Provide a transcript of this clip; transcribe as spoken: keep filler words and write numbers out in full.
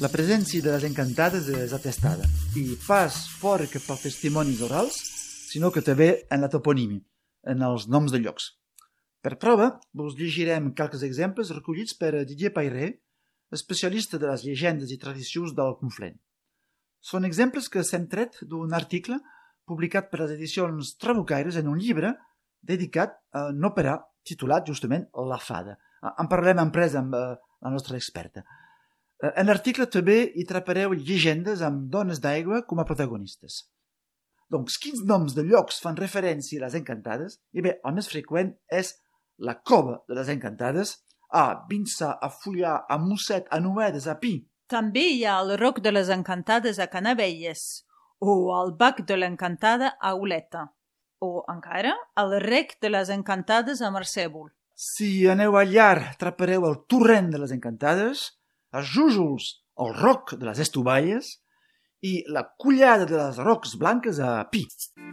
La presència de les encantades és atestada, i pas fora que per testimonis orals, sinó que també en la toponímia, en els noms de llocs. Per prova, us llegirem qualques exemples recollits per Didier Payret, especialista de les llegendes i tradicions del Conflent. Són exemples que s'hem tret d'un article publicat per les edicions Trabucaires en un llibre dedicat a un òpera titulat justament La Fada. En parlem en pres amb la nostra experta. En l'article també hi trapareu llegendes amb dones d'aigua com a protagonistes. Doncs, quins noms de llocs fan referència a les encantades? I bé, el més freqüent és la Cova de les Encantades, a Vinçà, a Fullà, a Mosset, a Noedes, a Pi. També hi ha el Roc de les Encantades a Canavelles, o el Bac de l'Encantada a Oleta, o encara el Rec de les Encantades a Marcèvol. Si aneu a Llar, trapareu el Torrent de les Encantades, a Jújols, el Roc de les Estovalles i la Collada de les Rocs Blanques a Pi.